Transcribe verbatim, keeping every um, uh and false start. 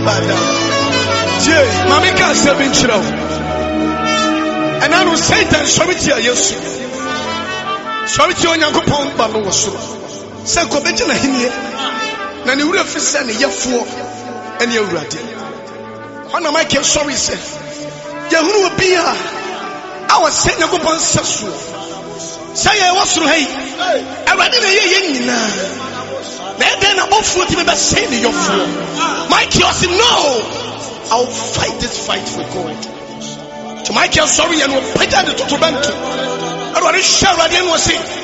Yeah, Mammy can't say me chill. And I will say that sorry to you. Sorry to you, Uncle Pong Balo was so. Sanko Benjamin here. Nani would have sent a year four and you're ready. One of my kids, sorry, sir. Yahu will be here. I was saying, Uncle Pong Sasu. Say, I was through hey. I read in a year. Then I'm off for the same in your fool. My kids, no. I'll fight this fight for God. To my kids, sorry, and we'll pay that to Toronto. I want to share again was it.